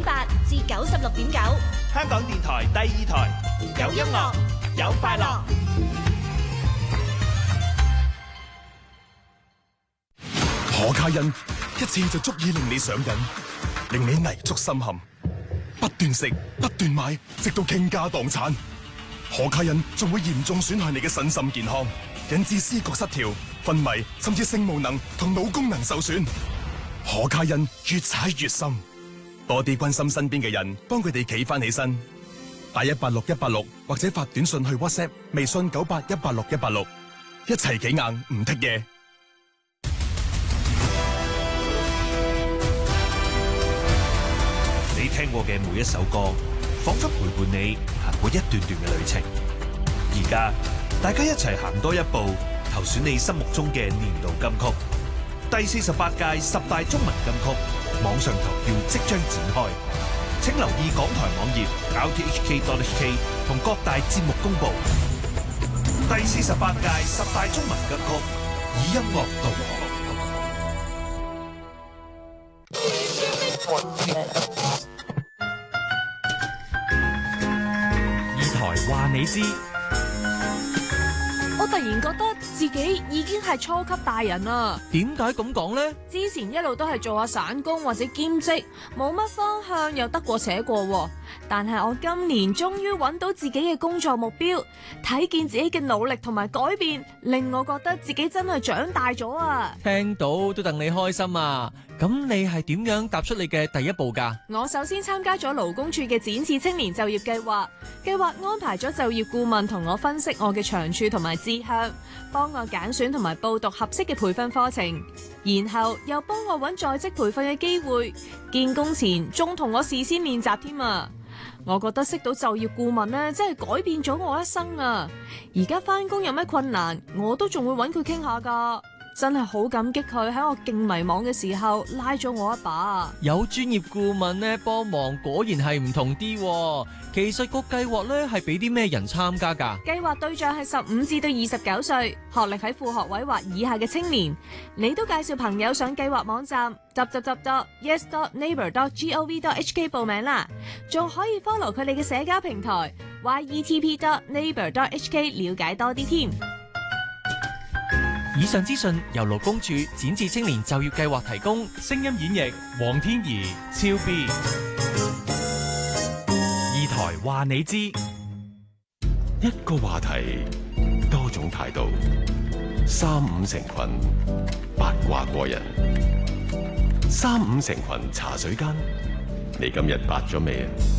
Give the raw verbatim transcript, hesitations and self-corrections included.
八至九十六點九， 香港電台第二台，有音樂，有快樂。 可卡因一次就足以令你上癮，令你泥足深陷，不斷食不斷買，直到傾家蕩產。可卡因仲會嚴重損害你嘅身心健康，引致思覺失調、昏迷，甚至性無能同腦功能受損。可卡因越踩越深，多啲關心身邊嘅人，幫佢哋企翻起身。打一八六一八六或者發短信去 WhatsApp、微信九八一八六一八六，一齊企硬唔剔嘢。 你聽過嘅每一首歌，仿佛陪伴你行過一段段嘅旅程。而家大家一齊行多一步，投選你心目中嘅年度金曲。第四十八屆十大中文金曲網上投票即將展開，請留意港台網頁 r t h k dot h k 同各大節目公布。第四十八屆十大中文金曲，以音樂導航。 話你知， 我突然覺得自己已經係初級大人啦。 點解咁講呢？ 之前一路都係做下散工或者兼職，冇乜方向，又得過且過。但係我今年終於揾到自己嘅工作目標，睇見自己嘅努力同埋改變，令我覺得自己真係長大咗啊！ 聽到都戥你開心啊！咁你係點樣踏出你嘅第一步㗎？ 我首先參加咗勞工處嘅展翅青年就業計劃，計劃安排咗就業顧問同我分析我嘅長處同埋志向，幫我揀選同埋報讀合適嘅培訓課程，然後又幫我揾在職培訓嘅機會，見工前仲同我事先練習添啊！我覺得識到就業顧問呢，真係改變咗我一生啊！而家返工有咩困難，我都仲會揾佢傾下㗎。真係好感激佢喺我勁迷茫嘅時候拉咗我一把。 有專業顧問咧幫忙，果然係唔同啲。其實個計劃咧係俾啲咩人參加㗎？ 計劃對象係十五至到二十九歲，學歷喺副學位或以下嘅青年。你都介紹朋友上計劃網站 w w w dot yes dot neighbor dot gov dot h k 報名啦，仲可以 follow 佢哋嘅社交平台 y e t p dot neighbor dot h k 了解多啲添。 以上資訊由勞工處展翅青年就業計劃提供，聲音演繹黃天怡、超 B。二台話你知， 一個話題多種態度，三五成群八卦過人，三五成群茶水間，你今日八咗未啊？